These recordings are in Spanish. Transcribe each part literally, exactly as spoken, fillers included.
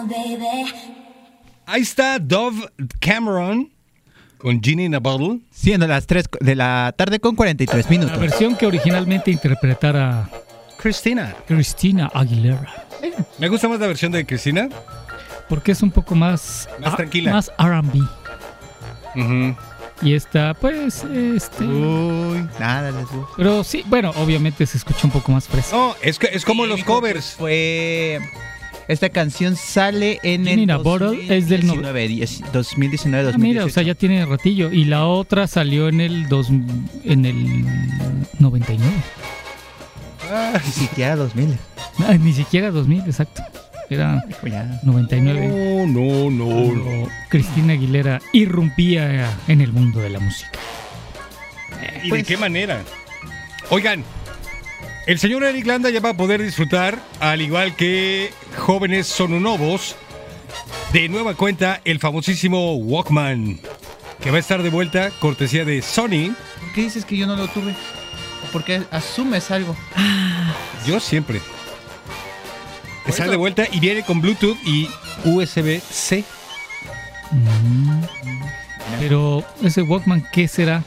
Ahí está Dove Cameron con Genie in a Bottle. Siendo las tres de la tarde con cuarenta y tres minutos. La versión que originalmente interpretara Cristina. Cristina Aguilera. Me gusta más la versión de Cristina. Porque es un poco más... Más a, tranquila. Más R and B. Uh-huh. Y esta, pues, este... Uy, nada les gusta. Pero sí, bueno, obviamente se escucha un poco más fresco. No, es, que, es como Sí, los covers. Fue... Esta canción sale en Genie el in a Bottle es del no- dos mil diecinueve, dos mil diecinueve, Ah, dos mil dieciocho. mira, o sea, ya tiene ratillo. Y la otra salió en el dos, en el noventa y nueve. Ah, Ni siquiera dos mil. Ah, ni siquiera dos mil, exacto. Era noventa y nueve. no, no, no, no. Cuando Cristina Aguilera irrumpía en el mundo de la música. ¿Y Pues- de qué manera? Oigan, el señor Eric Landa ya va a poder disfrutar, al igual que jóvenes sononobos, de nueva cuenta el famosísimo Walkman, que va a estar de vuelta, cortesía de Sony. ¿Por qué dices que yo no lo tuve? ¿Por qué asumes algo? Yo siempre. Por Está eso- de vuelta y viene con Bluetooth y U S B C. Mm. Pero ese Walkman, ¿qué será?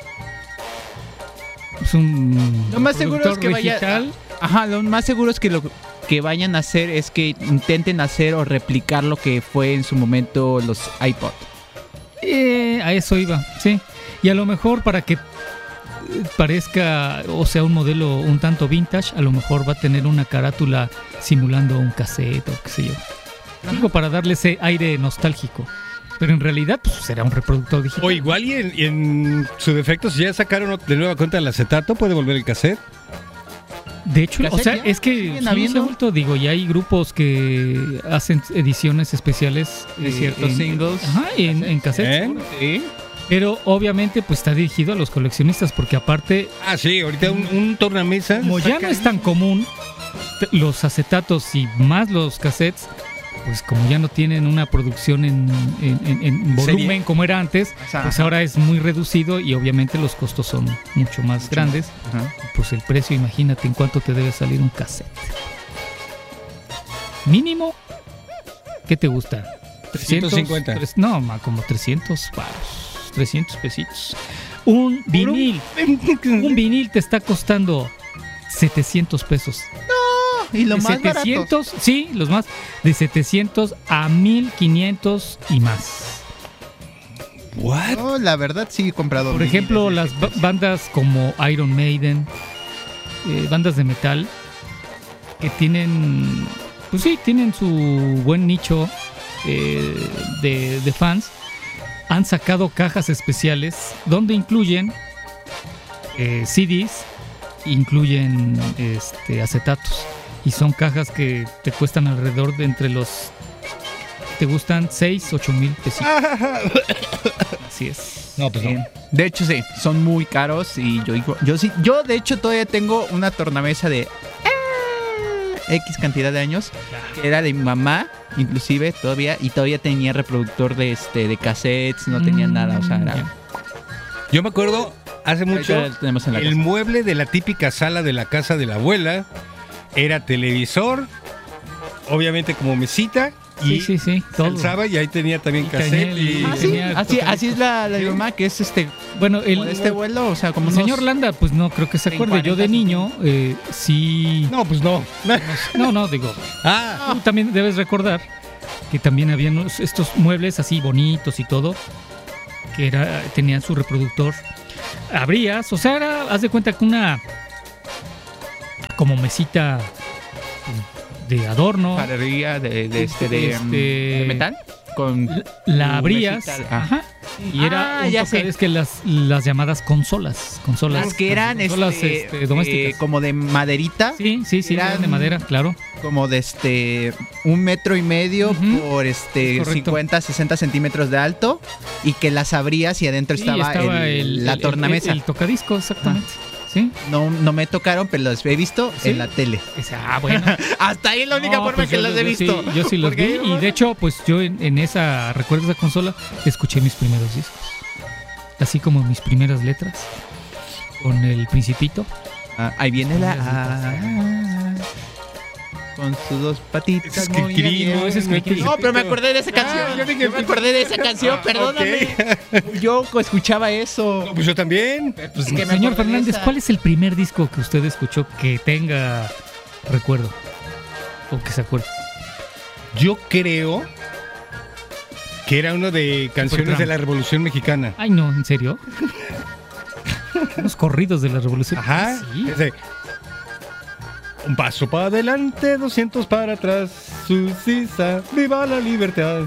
Es un Lo más seguro es reproductor que vaya... digital. Ajá, lo más seguro es que lo que vayan a hacer es que intenten hacer o replicar lo que fue en su momento los iPod. Eh, a eso iba, sí. Y a lo mejor para que eh, parezca, o sea, un modelo un tanto vintage, a lo mejor va a tener una carátula simulando un cassette o qué sé yo. Digo, para darle ese aire nostálgico. Pero en realidad, pues será un reproductor digital. O igual y en, y en su defecto, si ya sacaron de nueva cuenta el acetato, puede volver el cassette. De hecho, o ¿Cassette sea, ya? es que ¿Siguen sí, se habiendo? ha vuelto, digo, y hay grupos que hacen ediciones especiales De eh, ciertos en- singles. Ajá, en, en cassette. ¿Eh? Sí. Pero obviamente, pues está dirigido a los coleccionistas, porque aparte, Ah, sí, ahorita un, un tornamesa. como ya no es tan común t- los acetatos y más los cassettes, pues como ya no tienen una producción en, en- en- en volumen Serie. como era antes, Ajá. pues ahora es muy reducido y obviamente los costos son mucho más grandes. Ajá. Pues el precio, imagínate en cuánto te debe salir un cassette. Mínimo, ¿qué te gusta? ciento cincuenta. tres- no, ma, como trescientos varos, trescientos pesitos. Un vinil, un vinil te está costando setecientos pesos. Y lo De más barato. setecientos, sí, los más, de setecientos a mil quinientos y más. ¿What? No, la verdad sí he comprado. Por ejemplo, viniles de las ba- estos. bandas como Iron Maiden, eh, bandas de metal, que tienen, pues sí, tienen su buen nicho eh, de, de fans, han sacado cajas especiales donde incluyen eh, C Ds, incluyen este, acetatos. Y son cajas que te cuestan alrededor de entre los... ¿Te gustan? seis, ocho mil pesitos. Así es. No, pues no. Eh, de hecho sí, son muy caros y yo digo- yo sí, yo de hecho todavía tengo una tornamesa de ah, X cantidad de años, que era de mi mamá, inclusive todavía, y todavía tenía reproductor de este de cassettes, no tenía Mm, nada, o sea, era, ya. Yo me acuerdo hace mucho, ahorita lo tenemos en la el casa. mueble de la típica sala de la casa de la abuela era televisor, obviamente como mesita, Sí, y sí, sí, se todo. alzaba y ahí tenía también Y cassette. tenía el- Y... Ah, sí, tenía así, tocadiscos. así es la, la de mi Sí. mamá, que es este, Bueno, el, como de este vuelo, o sea, como el unos- señor Landa, pues no creo que se en acuerde. Yo de cuarenta niño, eh, sí... No, pues no. No, no, digo, Ah, tú también debes recordar que también habían unos- estos muebles así bonitos y todo, que era tenían su reproductor. Abrías, o sea, era, haz de cuenta que una como mesita de adorno, parería de, de este de, Este- mm, de metal con la tu abrías, mesita, ah. ajá, y era Ah, un ya toque- sé. es que las, las llamadas consolas, consolas, las que eran consolas este, este, domésticas. eh, como de maderita, Sí, sí, sí, eran- eran de madera, claro. como de este un metro y medio Ujú. por este Es correcto. cincuenta, sesenta centímetros de alto y que las abrías y adentro Sí, estaba, estaba el- el- la el- tornamesa. El, el tocadisco, exactamente. Sí. No, no me tocaron, pero los he visto ¿Sí? en la tele. Ese, ah, bueno. Hasta ahí es la única No, forma pues que yo- los he yo visto. sí- yo sí los vi Porque- y de hecho, pues yo en, en esa, recuerdo esa consola, escuché mis primeros discos. Así como mis primeras letras. Con el Principito. Ah, ahí viene la. Primeras ah, con sus dos patitas. Ese es muy Crisquilín, bien. ¿no? Ese es Crisquilín. No, pero me acordé de esa canción. Ah, yo dije- Yo me acordé de esa canción, Ah, perdóname. Yo escuchaba eso. No, pues yo también. Pues es que me Señor acordé de Fernández, esa. ¿cuál es el primer disco que usted escuchó que tenga recuerdo? O que se acuerde. Yo creo que era uno de canciones Supertramp. de la Revolución Mexicana. Ay, no, ¿en serio? Unos corridos de la revolución. Ajá. Sí. Ese. Un paso para adelante, doscientos para atrás. Suiza, viva la libertad.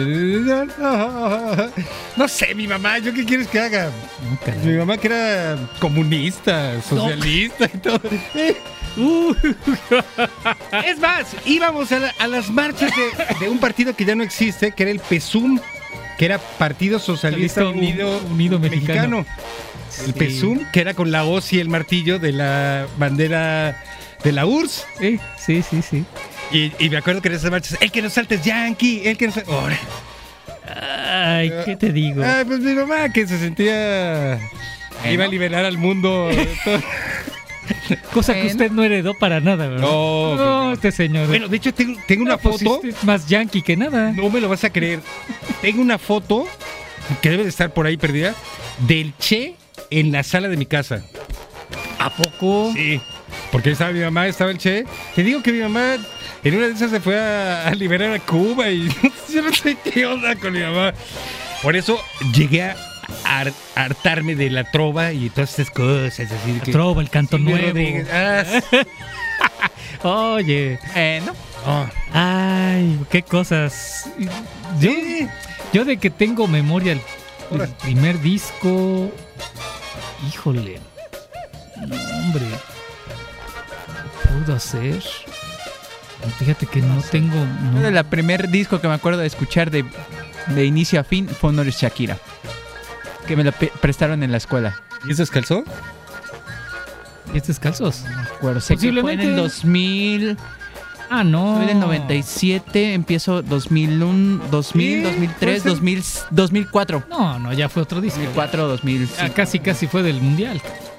No sé, mi mamá, ¿yo qué quieres que haga? No, caray. Mi mamá que era comunista, socialista y todo. Uh. Es más, íbamos a, la- a las marchas de, de un partido que ya no existe, que era el P S U M, que era Partido Socialista Socialista Unido, Unido Mexicano. El P S U M, que era con la hoz y el martillo de la bandera de la U R S S. Sí, sí, sí, sí. Y, y me acuerdo que en esas marchas, el que no saltes Yankee, el que no saltes... Ay, ¿qué te digo? Ay, pues mi mamá que se sentía... Iba a liberar al mundo. todo. Cosa que Bueno. usted no heredó para nada, ¿verdad? No, no, este señor. Bueno, de hecho tengo, tengo una No, pues, foto... usted es más yankee que nada. No me lo vas a creer. Tengo una foto que debe de estar por ahí perdida del Che en la sala de mi casa. ¿A poco? Sí. Porque estaba mi mamá, estaba el Che. Te digo que mi mamá en una de esas se fue a, a liberar a Cuba y yo no sé qué onda con mi mamá. Por eso llegué a har- hartarme de la trova y todas estas cosas. Así de La que, trova, el canto Silvio nuevo. Rodríguez, ah, sí. Oye. Bueno, Oh, Ay, qué cosas. Yo, sí. yo de que tengo memoria el, el Ahora. primer disco. Híjole. No, hombre. ¿Qué puedo hacer? Fíjate que no tengo. no- era el primer disco que me acuerdo de escuchar de, de inicio a fin fue Honor Shakira. Que me lo pe- prestaron en la escuela. ¿Y eso es calzón? ¿Y estos calzos? No me acuerdo. Sé que fue en Posiblemente. el dos mil. Ah, no. Soy del noventa y siete, empiezo dos mil uno, dos mil, Sí, dos mil tres, puede dos mil, dos mil cuatro. No, no, ya fue otro disco. dos mil cuatro, dos mil Ah, casi, casi fue del mundial.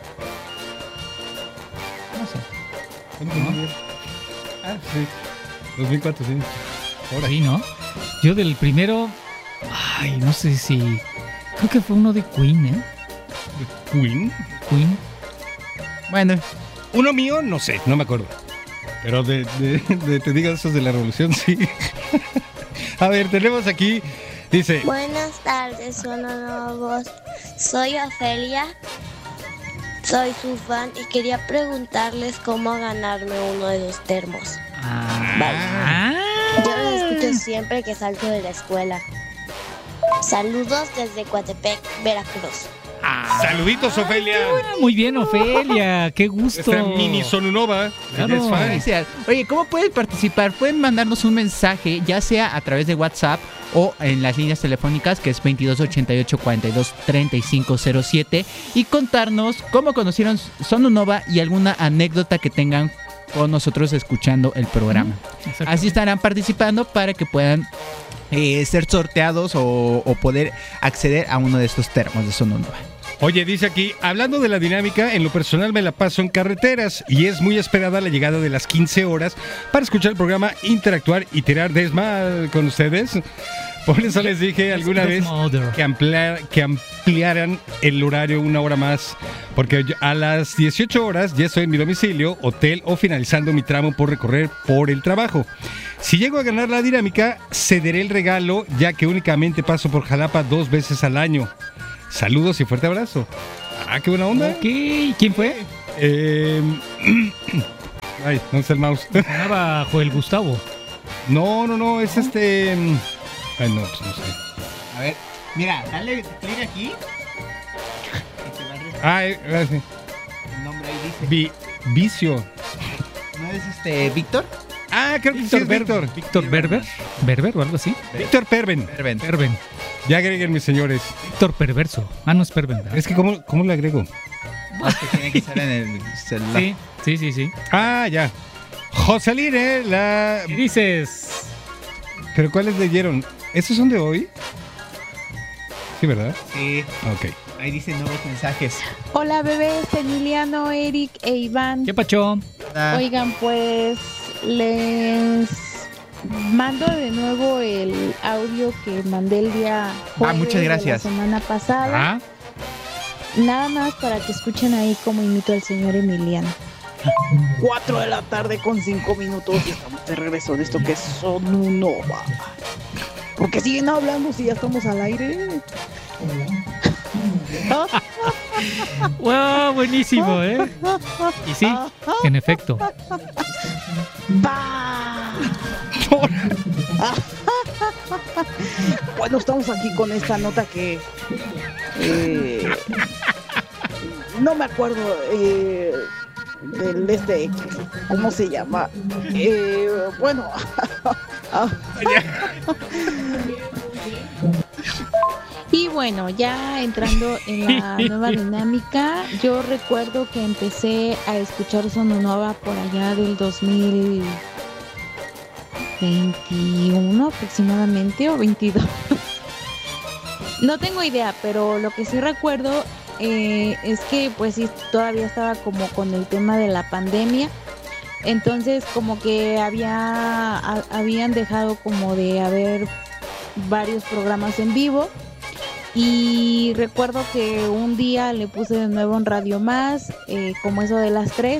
No sé. Ah, sí. dos mil cuatro, sí. Ahora. Sí, ¿no? Yo del primero. Ay, no sé si. Creo que fue uno de Queen, ¿eh? Queen. Queen. Bueno, Uno mío, no sé, no me acuerdo. Pero de, de, de- te digo esos de la revolución, sí. A ver, tenemos aquí, dice, Buenas tardes, sonólogos. Soy Ofelia. Soy su fan y quería preguntarles cómo ganarme uno de los termos. Ah. Yo los escucho siempre que salgo de la escuela. Saludos desde Coatepec, Veracruz. saluditos, Ofelia. Ah, muy bien, Ofelia. Qué gusto. Esta mini Sonunova. Claro. Ella es fan. gracias. Oye, ¿cómo pueden participar? Pueden mandarnos un mensaje, ya sea a través de WhatsApp o en las líneas telefónicas, que es veintidós ochenta y ocho, cuarenta y dos, treinta y cinco cero siete, y contarnos cómo conocieron Sonunova y alguna anécdota que tengan con nosotros escuchando el programa. Exacto. Así estarán participando para que puedan eh, ser sorteados o, o poder acceder a uno de estos termos de Sonunova. Oye, dice aquí, hablando de la dinámica, en lo personal me la paso en carreteras y es muy esperada la llegada de las quince horas para escuchar el programa, interactuar y tirar desma con ustedes. Por eso les dije alguna vez Mother. que, ampliar- que ampliaran el horario una hora más, porque yo- a las dieciocho horas ya estoy en mi domicilio, hotel o finalizando mi tramo por recorrer por el trabajo. Si llego a ganar la dinámica, cederé el regalo, ya que únicamente paso por Jalapa dos veces al año. Saludos y fuerte abrazo. Ah, qué buena onda. Ok, ¿quién fue? Eh, Ay, no es el mouse. Se llamaba Joel Gustavo. No, no, no, es este. Ay, no, pues no sé. A ver, mira, dale clic aquí. Ah, eh, ah, sí. El nombre ahí dice. Vi- Vicio. ¿No es este Víctor? Ah, creo que sí es Víctor. Víctor Berber. Berber o algo así. Víctor Perven. Perven. Perven. Ya agreguen, mis señores. Víctor Perverso. Ah, no es Perven, ¿verdad? Es que, ¿cómo, cómo le agrego? No, es que tiene que estar en el celular. Sí, sí, sí, sí. Ah, ya. Joseline, la. ¿Qué dices? ¿Pero cuáles leyeron? ¿Estos son de hoy? Sí, ¿verdad? Sí, Ok. ahí dice nuevos mensajes. Hola bebés, Emiliano, Eric e Iván. ¿Qué pacho? Ah, Oigan, pues les mando de nuevo el audio que mandé el día jueves Ah, muchas gracias. de la semana pasada. Ah, Nada más para que escuchen ahí cómo imito al señor Emiliano. cuatro de la tarde con cinco minutos y estamos de regreso de esto que es Sonunova. Porque siguen hablando si ya estamos al aire. wow, buenísimo, ¿eh? Y sí, en efecto. ¡Bah! Bueno, estamos aquí con esta nota que eh, no me acuerdo eh, del este, ¿cómo se llama? Eh, bueno, Y bueno, ya entrando en la nueva dinámica, yo recuerdo que empecé a escuchar Sonunova por allá del dos mil veintiuno aproximadamente o veintidós. No tengo idea, pero lo que sí recuerdo eh, es que pues sí, todavía estaba como con el tema de la pandemia. Entonces como que había a- habían dejado como de haber varios programas en vivo. Y recuerdo que un día le puse de nuevo en Radio Más, eh, como eso de las tres,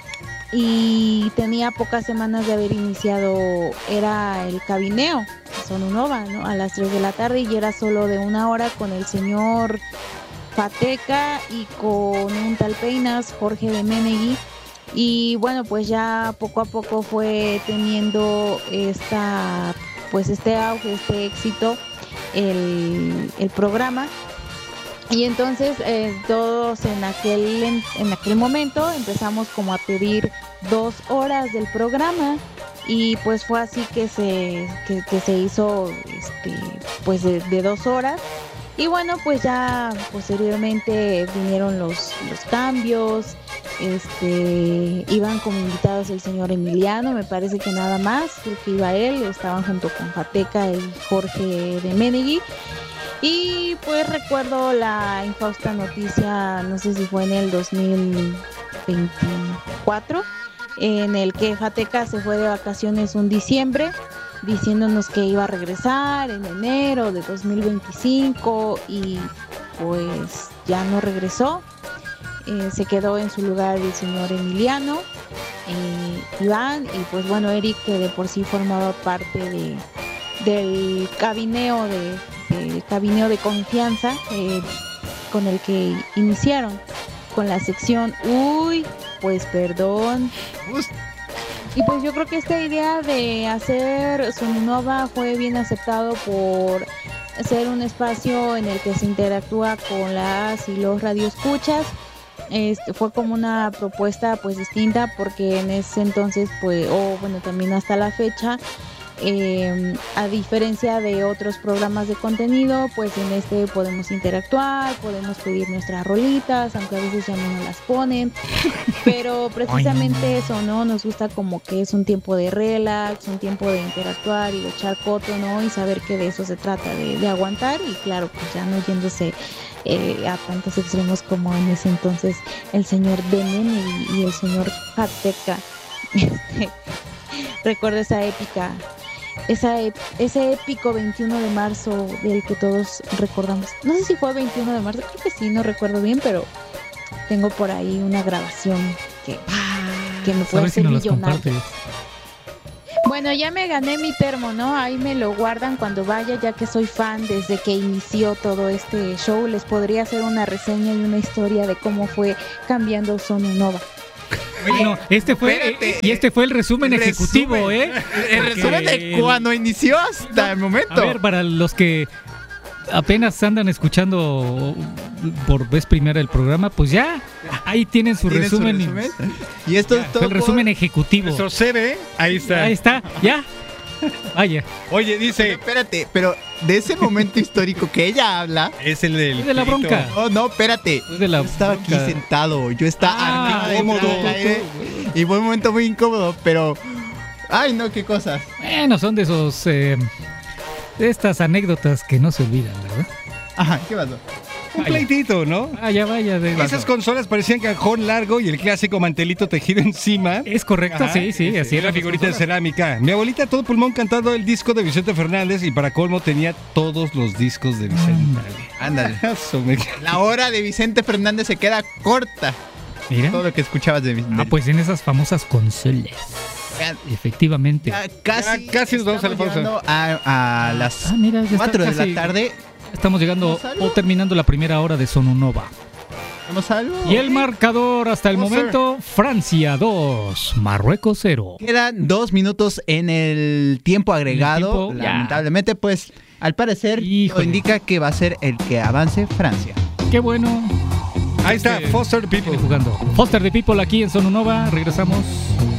y tenía pocas semanas de haber iniciado, era el cabineo, Sonunova, ¿no? A las tres de la tarde, y era solo de una hora con el señor Fateca y con un tal Peinas, Jorge de Menegui. Y bueno, pues ya poco a poco fue teniendo esta, pues este auge, este éxito, el, el programa. Y entonces eh, todos en aquel en, en aquel momento empezamos como a pedir dos horas del programa, y pues fue así que se que, que se hizo este pues de, de dos horas. Y bueno, pues ya posteriormente vinieron los, los cambios, este iban como invitados el señor Emiliano, me parece que nada más, creo que iba él, estaban junto con Fateca y Jorge de Menegui. Y pues recuerdo la infausta noticia, no sé si fue en el dos mil veinticuatro, en el que Fateca se fue de vacaciones un diciembre, diciéndonos que iba a regresar en enero de dos mil veinticinco, y pues ya no regresó. Eh, se quedó en su lugar el señor Emiliano, eh, Iván, y pues bueno, Eric, que de por sí formaba parte de del cabineo de, de cabineo de confianza, eh, con el que iniciaron con la sección Uy, pues perdón. Y pues yo creo que esta idea de hacer Sonunova fue bien aceptado por ser un espacio en el que se interactúa con las y los radioescuchas. Este, fue como una propuesta pues distinta, porque en ese entonces pues, o bueno, también hasta la fecha, Eh, a diferencia de otros programas de contenido, pues en este podemos interactuar, podemos pedir nuestras rolitas, aunque a veces ya no nos las ponen, pero precisamente eso, ¿no? Nos gusta como que es un tiempo de relax, un tiempo de interactuar y de echar coto, ¿no? Y saber que de eso se trata, de, de aguantar, y claro, pues ya no yéndose eh, a tantos extremos como en ese entonces el señor Benene y, y el señor Fateca. Este, recuerdo esa épica Esa, ese épico veintiuno de marzo del que todos recordamos. No sé si fue veintiuno de marzo, creo que sí, no recuerdo bien, pero tengo por ahí una grabación que, que me puede hacer millonario. Bueno, ya me gané mi termo, ¿no? Ahí me lo guardan cuando vaya, ya que soy fan desde que inició todo este show. Les podría hacer una reseña y una historia de cómo fue cambiando Sonunova. Bueno, este fue Espérate. y este fue el resumen, Resumen. ejecutivo, ¿eh? El resumen de cuando inició hasta el momento. A ver, para los que apenas andan escuchando por vez primera el programa, pues ya ahí tienen su ¿Tienen su resumen. y- resumen? Y esto es todo. Fue el resumen por- ejecutivo. Nuestro C V, ahí está. Ahí está, ya. Vaya, Oye, Pero dice, espérate, pero de ese momento histórico que ella habla. es el del es de la grito. bronca. Oh, no, espérate. Es de la Yo estaba aquí bronca. sentado. Yo estaba Ah, arriba de incómodo. mí al aire, y fue un momento muy incómodo, pero. Ay, no, qué cosas. Bueno, son de esos eh, de estas anécdotas que no se olvidan, ¿verdad? Ajá, ¿qué pasó? Un pleitito, ¿no? Vaya, vaya. De Esas consolas parecían cajón largo y el clásico mantelito tejido encima. Es correcto, Ajá, sí, sí, así Y era. la figurita de cerámica. Mi abuelita a todo pulmón cantando el disco de Vicente Fernández y para colmo tenía todos los discos de Vicente. Ándale. Eso me- La hora de Vicente Fernández se queda corta. Mira. Todo lo que escuchabas de Ah, pues en esas famosas consolas. Efectivamente. Ya casi, Ya casi nos vamos a la estamos pausa. llegando a, a las Ah, mira, ya está cuatro de casi- la tarde. Estamos llegando ¿Tenemos algo? o terminando la primera hora de Sonunova. ¿Tenemos algo? Y el marcador hasta el No, sir. momento, Francia dos, Marruecos cero. Quedan dos minutos en el tiempo agregado. tiempo, ya. Lamentablemente, pues, al parecer, todo Híjole. indica que va a ser el que avance Francia. Qué bueno. Ahí está, Este, Foster the People. Jugando. Foster the People aquí en Sonunova. Regresamos.